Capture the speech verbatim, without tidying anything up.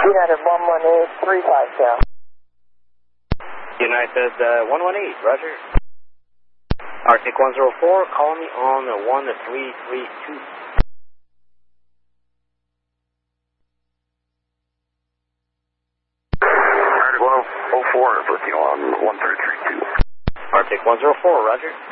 United one one eight, three five seven. United uh, one one eight, roger. Arctic one zero four, call me on the one three three two. Arctic one oh four, booking on one three three two. Arctic one zero four, roger.